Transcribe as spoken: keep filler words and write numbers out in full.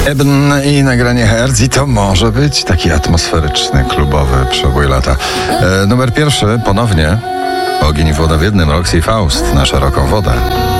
Ebn i nagranie Herz i to może być taki atmosferyczny, klubowy przebój lata. E, numer pierwszy ponownie Ogień i woda w jednym, Roxy i Faust na szeroką wodę.